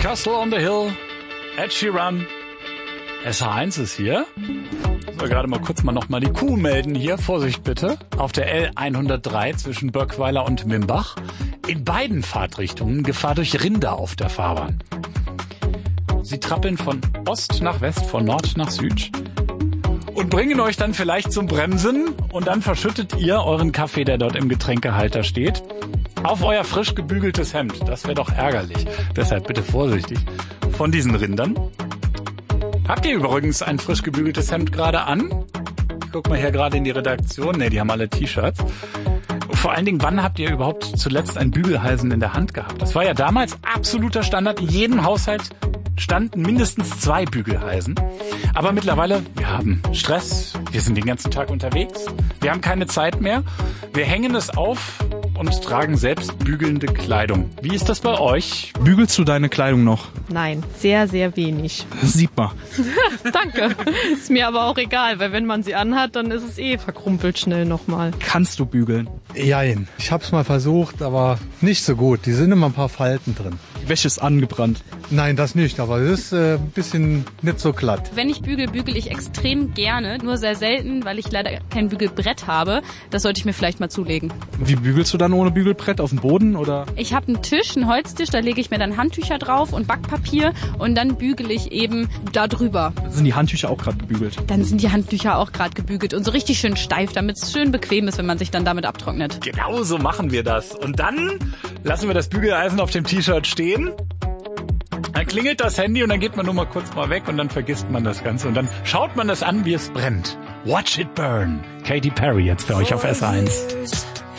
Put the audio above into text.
Castle on the Hill, Ed Sheeran. SH1 ist hier. Ich soll gerade mal kurz noch mal die Kuh melden hier. Vorsicht bitte. Auf der L103 zwischen Börkweiler und Mimbach. In beiden Fahrtrichtungen Gefahr durch Rinder auf der Fahrbahn. Sie trappeln von Ost nach West, von Nord nach Süd und bringen euch dann vielleicht zum Bremsen und dann verschüttet ihr euren Kaffee, der dort im Getränkehalter steht, auf euer frisch gebügeltes Hemd. Das wäre doch ärgerlich. Deshalb bitte vorsichtig von diesen Rindern. Habt ihr übrigens ein frisch gebügeltes Hemd gerade an? Ich guck mal hier gerade in die Redaktion. Ne, die haben alle T-Shirts. Vor allen Dingen, wann habt ihr überhaupt zuletzt ein Bügeleisen in der Hand gehabt? Das war ja damals absoluter Standard. In jedem Haushalt standen mindestens 2 Bügeleisen. Aber mittlerweile, wir haben Stress, wir sind den ganzen Tag unterwegs, wir haben keine Zeit mehr. Wir hängen es auf und tragen selbst bügelnde Kleidung. Wie ist das bei euch? Bügelst du deine Kleidung noch? Nein, sehr, sehr wenig. Sieht man. Danke. Ist mir aber auch egal, weil wenn man sie anhat, dann ist es verkrumpelt schnell nochmal. Kannst du bügeln? Jein. Ich hab's mal versucht, aber nicht so gut. Die sind immer ein paar Falten drin. Die Wäsche ist angebrannt. Nein, das nicht, aber es ist ein bisschen nicht so glatt. Wenn ich bügel ich extrem gerne, nur sehr selten, weil ich leider kein Bügelbrett habe. Das sollte ich mir vielleicht mal zulegen. Wie bügelst du dann ohne Bügelbrett? Auf dem Boden oder? Ich habe einen Tisch, einen Holztisch, da lege ich mir dann Handtücher drauf und Backpapier und dann bügele ich eben da drüber. Sind die Handtücher auch gerade gebügelt? Dann sind die Handtücher auch gerade gebügelt und so richtig schön steif, damit es schön bequem ist, wenn man sich dann damit abtrocknet. Genau so machen wir das. Und dann lassen wir das Bügeleisen auf dem T-Shirt stehen. Dann klingelt das Handy und dann geht man nur mal kurz weg und dann vergisst man das Ganze. Und dann schaut man es an, wie es brennt. Watch it burn. Katy Perry jetzt für euch auf SH1.